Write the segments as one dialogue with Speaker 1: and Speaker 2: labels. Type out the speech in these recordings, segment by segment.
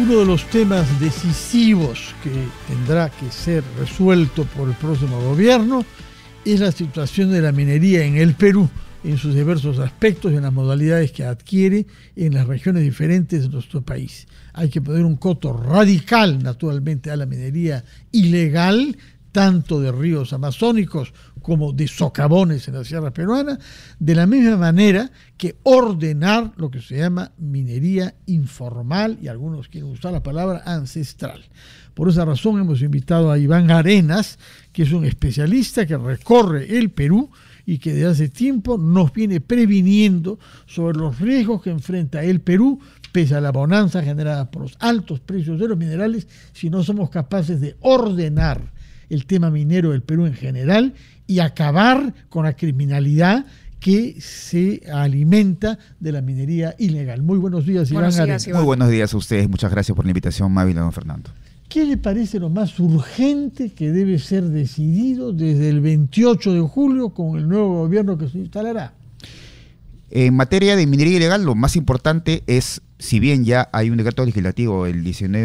Speaker 1: Uno de los temas decisivos que tendrá que ser resuelto por el próximo gobierno es la situación de la minería en el Perú, en sus diversos aspectos y en las modalidades que adquiere en las regiones diferentes de nuestro país. Hay que poner un coto radical, naturalmente, a la minería ilegal, tanto de ríos amazónicos como de socavones en la sierra peruana, de la misma manera que ordenar lo que se llama minería informal, y algunos quieren usar la palabra ancestral. Por esa razón hemos invitado a Iván Arenas, que es un especialista que recorre el Perú y que desde hace tiempo nos viene previniendo sobre los riesgos que enfrenta el Perú, pese a la bonanza generada por los altos precios de los minerales, si no somos capaces de ordenar el tema minero del Perú en general y acabar con la criminalidad que se alimenta de la minería ilegal. Muy buenos días, Iván Arenas.
Speaker 2: Muy buenos días a ustedes. Muchas gracias por la invitación, Mávila, don Fernando.
Speaker 1: ¿Qué le parece lo más urgente que debe ser decidido desde el 28 de julio con el nuevo gobierno que se instalará?
Speaker 2: En materia de minería ilegal, lo más importante es, si bien ya hay un decreto legislativo, el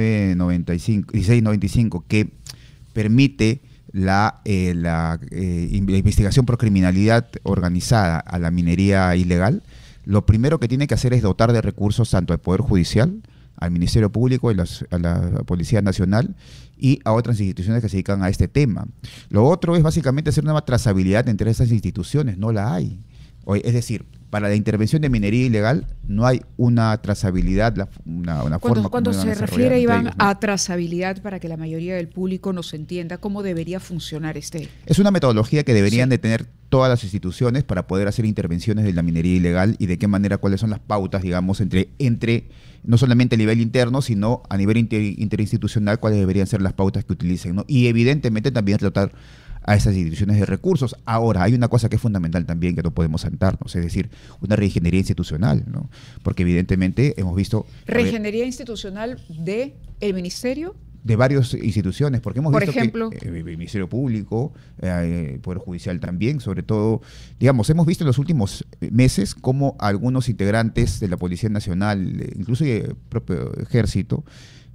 Speaker 2: 1695, que permite la investigación por criminalidad organizada a la minería ilegal, lo primero que tiene que hacer es dotar de recursos tanto al Poder Judicial, al Ministerio Público, a la Policía Nacional y a otras instituciones que se dedican a este tema. Lo otro es básicamente hacer una trazabilidad entre esas instituciones, no la hay. Es decir, para la intervención de minería ilegal no hay una trazabilidad, una forma.
Speaker 3: Cuando se refiere, Iván, ellos, ¿no?, a trazabilidad, para que la mayoría del público nos entienda cómo debería funcionar Es
Speaker 2: una metodología que deberían de tener todas las instituciones para poder hacer intervenciones de la minería ilegal y de qué manera, cuáles son las pautas, digamos, entre no solamente a nivel interno, sino a nivel interinstitucional, cuáles deberían ser las pautas que utilicen, ¿no? Y evidentemente también tratar a esas instituciones de recursos. Ahora, hay una cosa que es fundamental también que no podemos saltarnos, es decir, una reingeniería institucional, ¿no? Porque evidentemente hemos visto...
Speaker 3: ¿Reingeniería institucional de el Ministerio?
Speaker 2: De varias instituciones, porque hemos visto
Speaker 3: ejemplo,
Speaker 2: que el Ministerio Público, el Poder Judicial también, sobre todo, digamos, hemos visto en los últimos meses cómo algunos integrantes de la Policía Nacional, incluso el propio Ejército,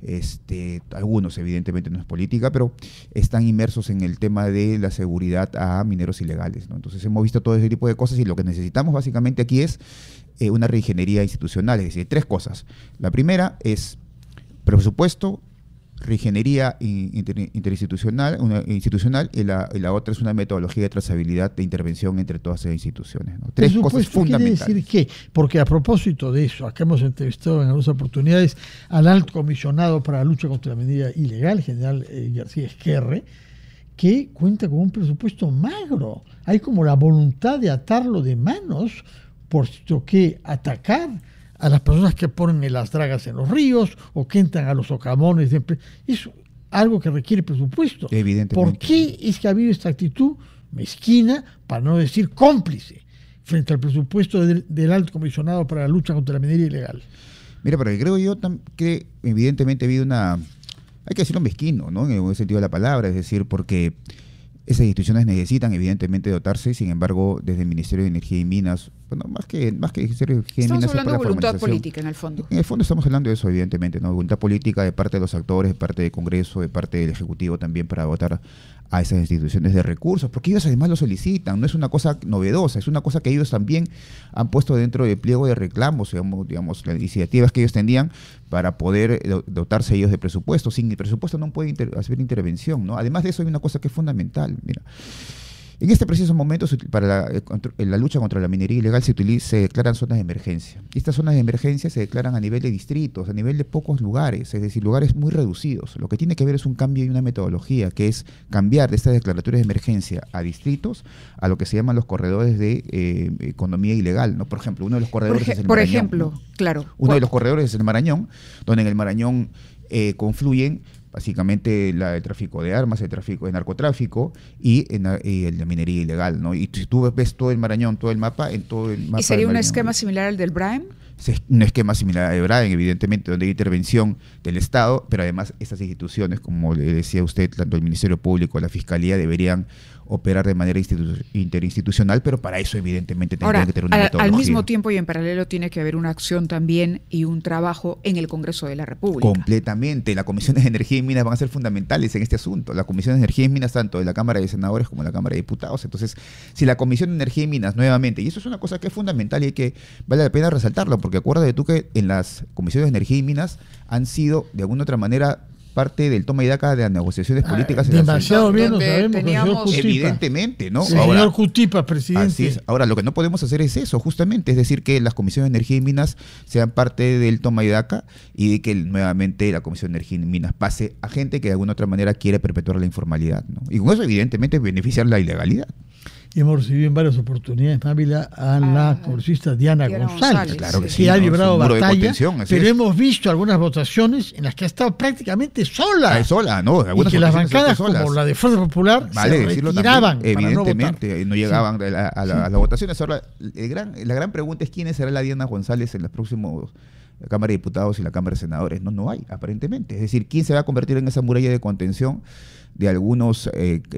Speaker 2: algunos evidentemente no es política, pero están inmersos en el tema de la seguridad a mineros ilegales, ¿no? Entonces hemos visto todo ese tipo de cosas y lo que necesitamos básicamente aquí es una reingeniería institucional, es decir, tres cosas. La primera es presupuesto, reingeniería interinstitucional, institucional, y la otra es una metodología de trazabilidad de intervención entre todas esas instituciones, ¿no? Tres cosas fundamentales.
Speaker 1: ¿Quiere decir qué? Porque a propósito de eso, acá hemos entrevistado en algunas oportunidades al alto comisionado para la lucha contra la minería ilegal, general García Esquerre, que cuenta con un presupuesto magro. Hay como la voluntad de atarlo de manos, puesto que atacar a las personas que ponen las dragas en los ríos o que entran a los socavones. Es algo que requiere presupuesto.
Speaker 2: Evidentemente.
Speaker 1: ¿Por qué es que ha habido esta actitud mezquina, para no decir cómplice, frente al presupuesto del alto comisionado para la lucha contra la minería ilegal?
Speaker 2: Mira, pero creo yo que evidentemente ha habido hay que decirlo mezquino, ¿no?, en el buen sentido de la palabra, es decir, porque esas instituciones necesitan evidentemente dotarse, sin embargo, desde el Ministerio de Energía y Minas, bueno, más que Ministerio de Energía y Minas,
Speaker 3: estamos hablando de voluntad política en el fondo.
Speaker 2: En el fondo estamos hablando de eso, evidentemente, ¿no? Voluntad política de parte de los actores, de parte del Congreso, de parte del Ejecutivo también, para dotar a esas instituciones de recursos, porque ellos además lo solicitan, no es una cosa novedosa, es una cosa que ellos también han puesto dentro del pliego de reclamos, digamos, las iniciativas que ellos tenían para poder dotarse ellos de presupuesto. Sin el presupuesto no pueden hacer intervención, ¿no? Además de eso hay una cosa que es fundamental, mira. En este preciso momento, para la lucha contra la minería ilegal se declaran zonas de emergencia. Estas zonas de emergencia se declaran a nivel de distritos, a nivel de pocos lugares, es decir, lugares muy reducidos. Lo que tiene que haber es un cambio y una metodología, que es cambiar de estas declaratorias de emergencia a distritos, a lo que se llaman los corredores de economía ilegal, ¿no? Por ejemplo, uno de los corredores es el Marañón, ¿no?
Speaker 3: Claro.
Speaker 2: Uno de los corredores es el Marañón, donde en el Marañón confluyen básicamente el tráfico de armas, el narcotráfico y la minería ilegal, ¿no? Y si tú ves todo el Marañón, todo el mapa,
Speaker 3: ¿Y sería un esquema similar al del Braem?
Speaker 2: un esquema similar a EBRAEN, evidentemente, donde hay intervención del Estado, pero además estas instituciones, como le decía usted, tanto el Ministerio Público, la Fiscalía, deberían operar de manera interinstitucional, pero para eso evidentemente tendría que tener una metodología.
Speaker 3: Al mismo tiempo y en paralelo tiene que haber una acción también y un trabajo en el Congreso de la República.
Speaker 2: Completamente. Las comisiones de energía y minas van a ser fundamentales en este asunto. Las comisiones de energía y minas, tanto de la Cámara de Senadores como de la Cámara de Diputados. Entonces, si la Comisión de Energía y Minas nuevamente, y eso es una cosa que es fundamental y que vale la pena resaltarlo, porque acuérdate tú que en las comisiones de energía y minas han sido, de alguna u otra manera, parte del toma y daca de las negociaciones políticas.
Speaker 1: Demasiado bien lo sabemos, señor Justipa.
Speaker 2: Evidentemente, ¿no?
Speaker 1: Señor Justipa, presidente.
Speaker 2: Así es. Ahora, lo que no podemos hacer es eso, justamente, es decir, que las comisiones de energía y minas sean parte del toma y daca y de que nuevamente la Comisión de Energía y Minas pase a gente que de alguna u otra manera quiere perpetuar la informalidad, ¿no? Y con eso, evidentemente, beneficiar la ilegalidad.
Speaker 1: Hemos recibido en varias oportunidades, Mávila, a la congresista Diana González,
Speaker 2: claro que
Speaker 1: que
Speaker 2: sí,
Speaker 1: ha
Speaker 2: ¿no?
Speaker 1: librado batalla, pero
Speaker 2: es.
Speaker 1: Hemos visto algunas votaciones en las que ha estado prácticamente sola.
Speaker 2: Sola, ¿no?
Speaker 1: Y que las bancadas como la de Fuerza Popular se retiraban
Speaker 2: también,
Speaker 1: para
Speaker 2: evidentemente, no llegaban a las votaciones. Ahora, la gran pregunta es quién será la Diana González en los próximos la Cámara de Diputados y la Cámara de Senadores. No hay, aparentemente. Es decir, ¿quién se va a convertir en esa muralla de contención de algunos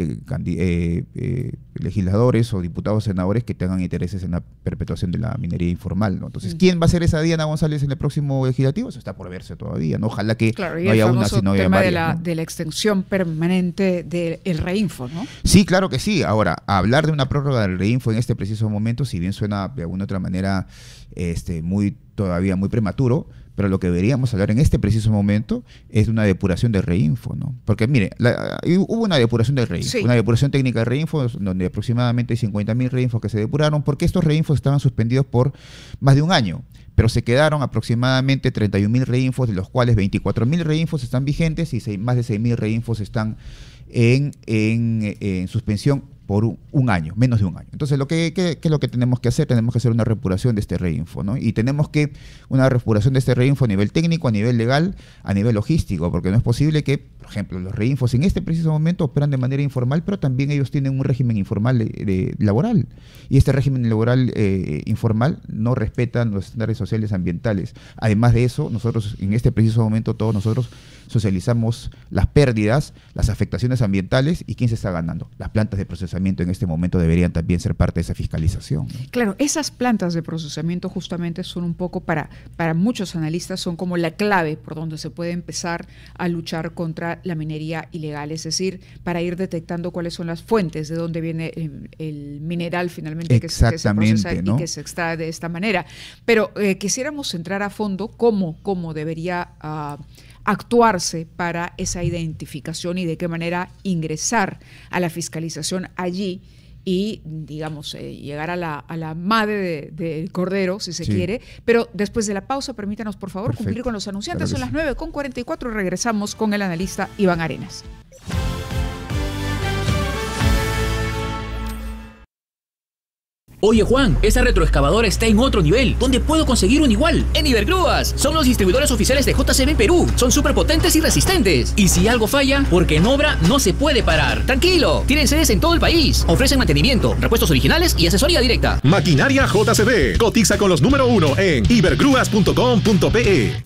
Speaker 2: legisladores o diputados senadores que tengan intereses en la perpetuación de la minería informal, ¿no? Entonces, ¿quién va a ser esa Diana González en el próximo legislativo? Eso está por verse todavía, ¿no? Ojalá que no haya una, sino haya varias.
Speaker 3: Tema
Speaker 2: ¿no?
Speaker 3: de la extensión permanente del Reinfo, ¿no?
Speaker 2: Sí, claro que sí. Ahora, hablar de una prórroga del Reinfo en este preciso momento, si bien suena de alguna otra manera todavía muy prematuro, pero lo que deberíamos hablar en este preciso momento es de una depuración del Reinfo, ¿no? Porque, mire, hubo una depuración del Reinfo, una depuración técnica del Reinfo, donde aproximadamente 50.000 Reinfos que se depuraron, porque estos Reinfos estaban suspendidos por más de un año, pero se quedaron aproximadamente 31.000 Reinfos, de los cuales 24.000 Reinfos están vigentes y más de 6.000 Reinfos están en suspensión por un año, menos de un año. Entonces, ¿qué es lo que tenemos que hacer? Tenemos que hacer una repuración de este Reinfo, ¿no? Y tenemos que una repuración de este Reinfo a nivel técnico, a nivel legal, a nivel logístico, porque no es posible que, por ejemplo, los Reinfos en este preciso momento operan de manera informal, pero también ellos tienen un régimen informal laboral. Y este régimen laboral informal no respeta los estándares sociales ambientales. Además de eso, nosotros en este preciso momento, todos nosotros socializamos las pérdidas, las afectaciones ambientales y quién se está ganando. Las plantas de procesamiento en este momento deberían también ser parte de esa fiscalización, ¿no?
Speaker 3: Claro, esas plantas de procesamiento justamente son un poco para muchos analistas son como la clave por donde se puede empezar a luchar contra la minería ilegal, es decir, para ir detectando cuáles son las fuentes de dónde viene el mineral finalmente que se procesa, ¿no? Y que se extrae de esta manera. Pero quisiéramos entrar a fondo cómo debería actuarse para esa identificación y de qué manera ingresar a la fiscalización allí y, digamos, llegar a la madre del cordero, si se quiere. Pero después de la pausa, permítanos, por favor, cumplir con los anunciantes. Son las 9:44 y regresamos con el analista Iván Arenas.
Speaker 4: Oye Juan, esa retroexcavadora está en otro nivel. ¿Dónde puedo conseguir un igual? En Ibergrúas. Son los distribuidores oficiales de JCB Perú. Son súper potentes y resistentes. Y si algo falla, porque en obra no se puede parar. Tranquilo, tienen sedes en todo el país. Ofrecen mantenimiento, repuestos originales y asesoría directa.
Speaker 5: Maquinaria JCB. Cotiza con los número 1 en ibergrúas.com.pe.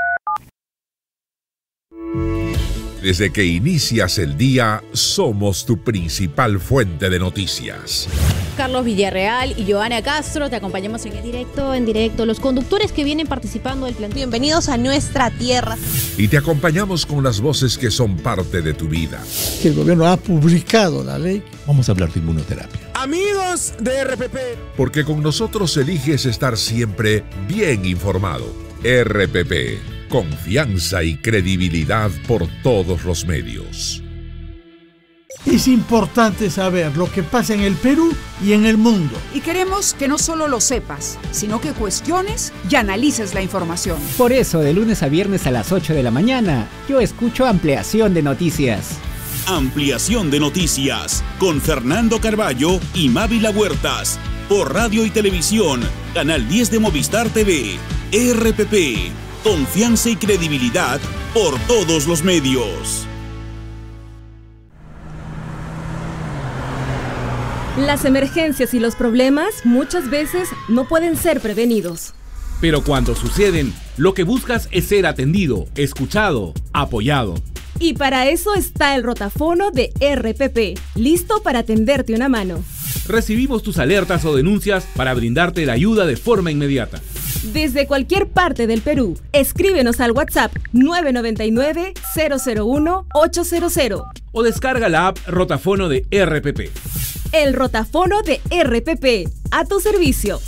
Speaker 6: Desde que inicias el día, somos tu principal fuente de noticias.
Speaker 7: Carlos Villarreal y Joana Castro, te acompañamos en directo, los conductores que vienen participando del plan.
Speaker 8: Bienvenidos a nuestra tierra.
Speaker 6: Y te acompañamos con las voces que son parte de tu vida.
Speaker 1: El gobierno ha publicado la ley.
Speaker 9: Vamos a hablar de inmunoterapia.
Speaker 10: Amigos de RPP.
Speaker 6: Porque con nosotros eliges estar siempre bien informado. RPP, confianza y credibilidad por todos los medios.
Speaker 1: Es importante saber lo que pasa en el Perú y en el mundo.
Speaker 3: Y queremos que no solo lo sepas, sino que cuestiones y analices la información.
Speaker 11: Por eso, de lunes a viernes a las 8 de la mañana, yo escucho Ampliación de Noticias.
Speaker 12: Ampliación de Noticias, con Fernando Carballo y Mávila Huertas, por Radio y Televisión, Canal 10 de Movistar TV, RPP, confianza y credibilidad por todos los medios.
Speaker 13: Las emergencias y los problemas muchas veces no pueden ser prevenidos.
Speaker 9: Pero cuando suceden, lo que buscas es ser atendido, escuchado, apoyado.
Speaker 13: Y para eso está el rotafono de RPP, listo para tenderte una mano.
Speaker 9: Recibimos tus alertas o denuncias para brindarte la ayuda de forma inmediata.
Speaker 13: Desde cualquier parte del Perú, escríbenos al WhatsApp 999-001-800.
Speaker 9: O descarga la app Rotafono de RPP.
Speaker 13: El rotafono de RPP, a tu servicio.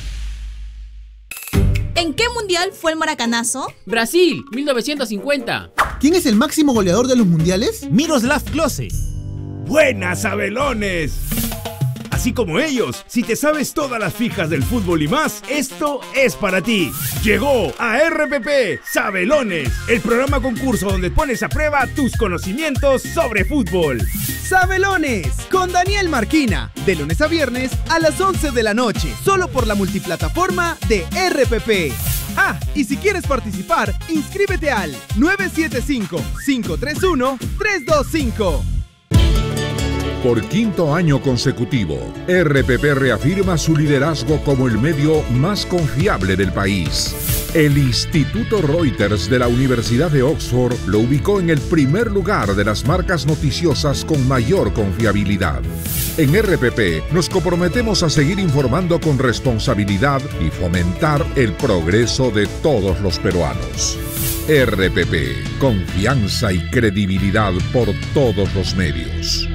Speaker 8: ¿En qué mundial fue el maracanazo?
Speaker 4: Brasil, 1950.
Speaker 10: ¿Quién es el máximo goleador de los mundiales?
Speaker 14: Miroslav Klose. ¡Buenas, Sabelones! Así como ellos, si te sabes todas las fijas del fútbol y más, esto es para ti. Llegó a RPP Sabelones, el programa concurso donde pones a prueba tus conocimientos sobre fútbol.
Speaker 10: Sabelones, con Daniel Marquina, de lunes a viernes a las 11 de la noche, solo por la multiplataforma de RPP. Ah, y si quieres participar, inscríbete al 975-531-325.
Speaker 6: Por quinto año consecutivo, RPP reafirma su liderazgo como el medio más confiable del país. El Instituto Reuters de la Universidad de Oxford lo ubicó en el primer lugar de las marcas noticiosas con mayor confiabilidad. En RPP nos comprometemos a seguir informando con responsabilidad y fomentar el progreso de todos los peruanos. RPP, confianza y credibilidad por todos los medios.